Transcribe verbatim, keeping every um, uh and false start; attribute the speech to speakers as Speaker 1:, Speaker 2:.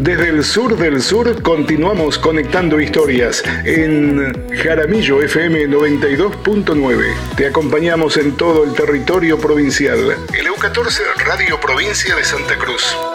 Speaker 1: Desde el sur del sur continuamos conectando historias en Jaramillo F M noventa y dos punto nueve. Te acompañamos en todo el territorio provincial. El E U catorce Radio Provincia de Santa Cruz.